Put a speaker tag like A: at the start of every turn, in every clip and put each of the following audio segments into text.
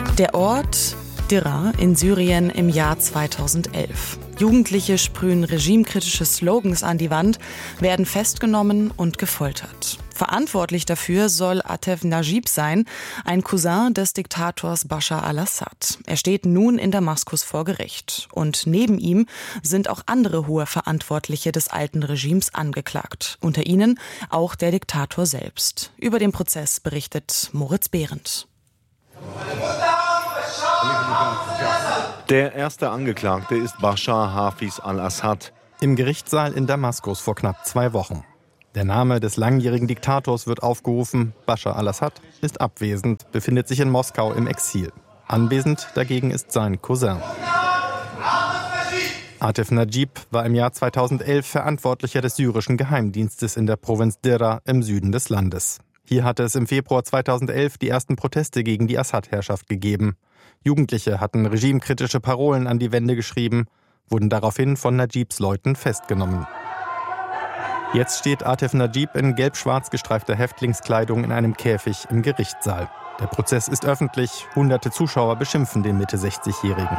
A: Der Ort Dirra in Syrien im Jahr 2011. Jugendliche sprühen regimekritische Slogans an die Wand, werden festgenommen und gefoltert. Verantwortlich dafür soll Atef Najib sein, ein Cousin des Diktators Bashar al-Assad. Er steht nun in Damaskus vor Gericht. Und neben ihm sind auch andere hohe Verantwortliche des alten Regimes angeklagt. Unter ihnen auch der Diktator selbst. Über den Prozess berichtet Moritz Behrendt.
B: Der erste Angeklagte ist Bashar Hafiz al-Assad.
C: Im Gerichtssaal in Damaskus vor knapp 2 Wochen. Der Name des langjährigen Diktators wird aufgerufen. Bashar al-Assad ist abwesend, befindet sich in Moskau im Exil. Anwesend dagegen ist sein Cousin. Atef Najib war im Jahr 2011 Verantwortlicher des syrischen Geheimdienstes in der Provinz Dirra im Süden des Landes. Hier hatte es im Februar 2011 die ersten Proteste gegen die Assad-Herrschaft gegeben. Jugendliche hatten regimekritische Parolen an die Wände geschrieben, wurden daraufhin von Najibs Leuten festgenommen. Jetzt steht Atef Najib in gelb-schwarz gestreifter Häftlingskleidung in einem Käfig im Gerichtssaal. Der Prozess ist öffentlich, hunderte Zuschauer beschimpfen den Mitte-60-Jährigen.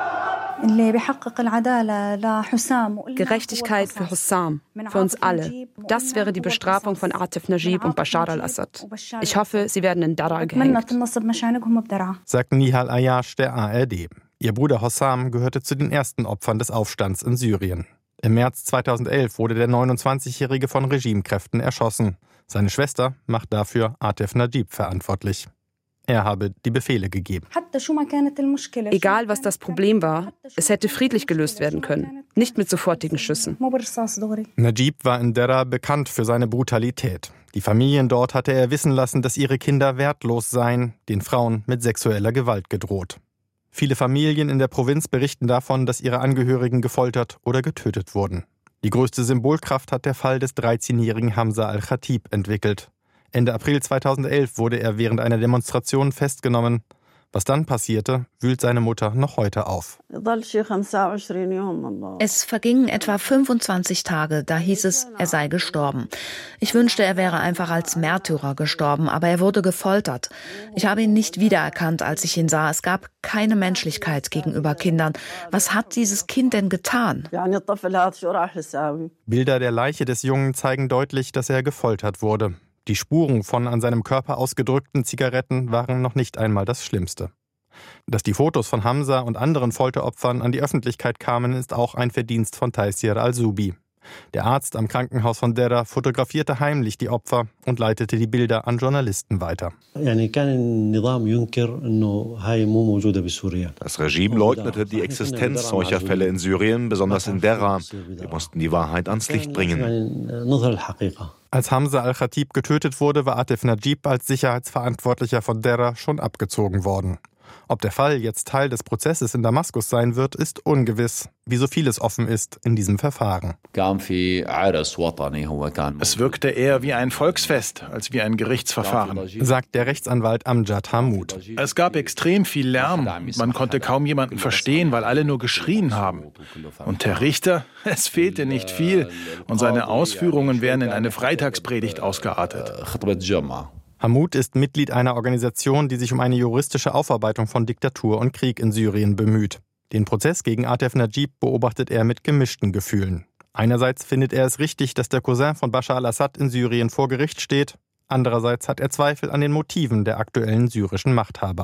D: Gerechtigkeit für Hussam, für uns alle. Das wäre die Bestrafung von Atef Najib und Bashar al-Assad. Ich hoffe, sie werden in Darra gehängt,
C: sagt Nihal Ayash der ARD. Ihr Bruder Hossam gehörte zu den ersten Opfern des Aufstands in Syrien. Im März 2011 wurde der 29-Jährige von Regimekräften erschossen. Seine Schwester macht dafür Atef Najib verantwortlich. Er habe die Befehle gegeben.
D: Egal, was das Problem war, es hätte friedlich gelöst werden können, nicht mit sofortigen Schüssen.
C: Najib war in Dirra bekannt für seine Brutalität. Die Familien dort hatte er wissen lassen, dass ihre Kinder wertlos seien, den Frauen mit sexueller Gewalt gedroht. Viele Familien in der Provinz berichten davon, dass ihre Angehörigen gefoltert oder getötet wurden. Die größte Symbolkraft hat der Fall des 13-jährigen Hamza al-Khatib entwickelt. Ende April 2011 wurde er während einer Demonstration festgenommen. Was dann passierte, wühlt seine Mutter noch heute auf.
E: Es vergingen etwa 25 Tage, da hieß es, er sei gestorben. Ich wünschte, er wäre einfach als Märtyrer gestorben, aber er wurde gefoltert. Ich habe ihn nicht wiedererkannt, als ich ihn sah. Es gab keine Menschlichkeit gegenüber Kindern. Was hat dieses Kind denn getan?
C: Bilder der Leiche des Jungen zeigen deutlich, dass er gefoltert wurde. Die Spuren von an seinem Körper ausgedrückten Zigaretten waren noch nicht einmal das Schlimmste. Dass die Fotos von Hamza und anderen Folteropfern an die Öffentlichkeit kamen, ist auch ein Verdienst von Taysir al-Zubi. Der Arzt am Krankenhaus von Dirra fotografierte heimlich die Opfer und leitete die Bilder an Journalisten weiter.
B: Das Regime leugnete die Existenz solcher Fälle in Syrien, besonders in Dirra. Wir mussten die Wahrheit ans Licht bringen.
C: Als Hamza al-Khatib getötet wurde, war Atef Najib als Sicherheitsverantwortlicher von Dirra schon abgezogen worden. Ob der Fall jetzt Teil des Prozesses in Damaskus sein wird, ist ungewiss, wie so vieles offen ist in diesem Verfahren.
F: Es wirkte eher wie ein Volksfest als wie ein Gerichtsverfahren,
C: sagt der Rechtsanwalt Amjad Hammoud.
F: Es gab extrem viel Lärm. Man konnte kaum jemanden verstehen, weil alle nur geschrien haben. Und der Richter, es fehlte nicht viel. Und seine Ausführungen wären in eine Freitagspredigt ausgeartet.
C: Hammoud ist Mitglied einer Organisation, die sich um eine juristische Aufarbeitung von Diktatur und Krieg in Syrien bemüht. Den Prozess gegen Atef Najib beobachtet er mit gemischten Gefühlen. Einerseits findet er es richtig, dass der Cousin von Bashar al-Assad in Syrien vor Gericht steht. Andererseits hat er Zweifel an den Motiven der aktuellen syrischen Machthaber.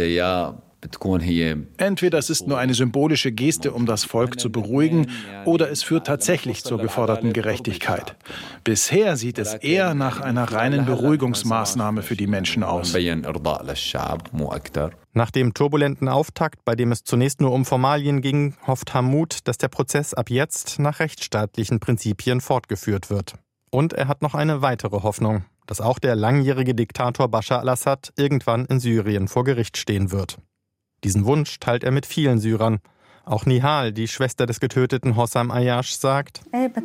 F: Entweder es ist nur eine symbolische Geste, um das Volk zu beruhigen, oder es führt tatsächlich zur geforderten Gerechtigkeit. Bisher sieht es eher nach einer reinen Beruhigungsmaßnahme für die Menschen aus.
C: Nach dem turbulenten Auftakt, bei dem es zunächst nur um Formalien ging, hofft Hammoud, dass der Prozess ab jetzt nach rechtsstaatlichen Prinzipien fortgeführt wird. Und er hat noch eine weitere Hoffnung, dass auch der langjährige Diktator Bashar al-Assad irgendwann in Syrien vor Gericht stehen wird. Diesen Wunsch teilt er mit vielen Syrern. Auch Nihal, die Schwester des getöteten Hossam Ayash, sagt: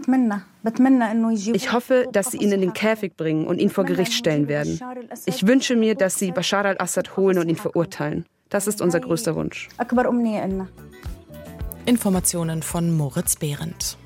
D: Ich hoffe, dass sie ihn in den Käfig bringen und ihn vor Gericht stellen werden. Ich wünsche mir, dass sie Bashar al-Assad holen und ihn verurteilen. Das ist unser größter Wunsch.
A: Informationen von Moritz Behrendt.